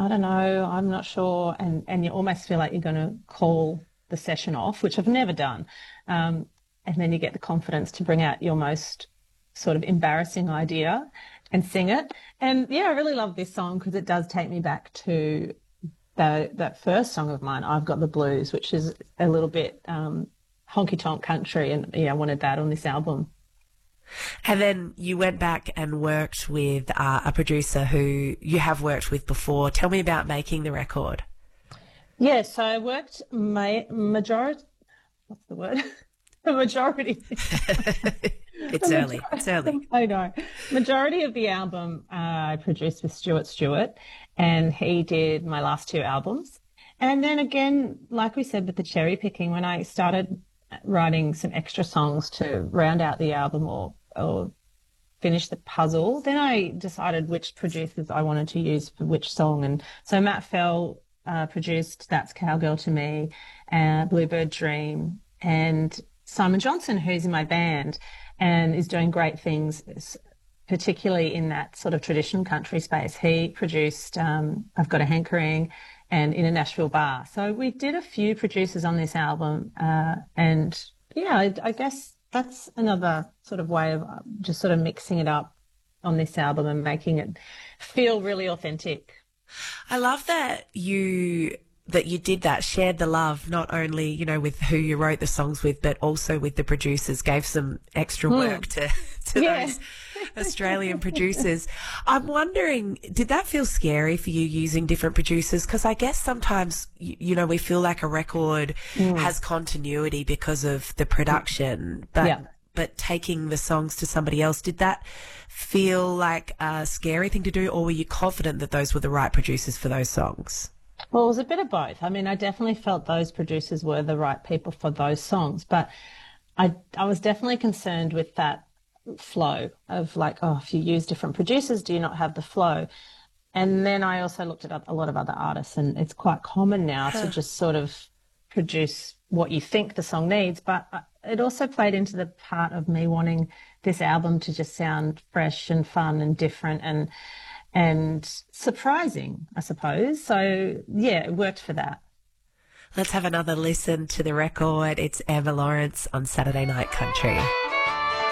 I don't know, I'm not sure. And you almost feel like you're going to call the session off, which I've never done. And then you get the confidence to bring out your most sort of embarrassing idea and sing it. And yeah, I really love this song because it does take me back to that first song of mine, I've Got the Blues, which is a little bit honky tonk country. And yeah, I wanted that on this album. And then you went back and worked with a producer who you have worked with before. Tell me about making the record. Yeah, so I worked majority, what's the word? The majority. It's early. It's early. I know. Majority of the album I produced with Stuart Stewart, and he did my last two albums. And then again, like we said with the cherry picking, when I started writing some extra songs to round out the album or finish the puzzle, then I decided which producers I wanted to use for which song. And so Matt Fell produced That's Cowgirl to Me, Bluebird Dream, and Simon Johnson, who's in my band and is doing great things, particularly in that sort of traditional country space. He produced I've Got a Hankering and In a Nashville Bar. So we did a few producers on this album, and yeah, I guess that's another sort of way of just sort of mixing it up on this album and making it feel really authentic. I love that you did that, shared the love, not only, you know, with who you wrote the songs with, but also with the producers, gave some extra work to those Australian producers. I'm wondering, did that feel scary for you using different producers? Because I guess sometimes, you know, we feel like a record has continuity because of the production, but taking the songs to somebody else, did that feel like a scary thing to do, or were you confident that those were the right producers for those songs? Well, it was a bit of both. I mean, I definitely felt those producers were the right people for those songs, but I was definitely concerned with that flow of like, oh, if you use different producers, do you not have the flow? And then I also looked at a lot of other artists, and it's quite common now to just sort of produce what you think the song needs, but it also played into the part of me wanting this album to just sound fresh and fun and different and surprising, I suppose. So, yeah, it worked for that. Let's have another listen to the record. It's Amber Lawrence on Saturday Night Country.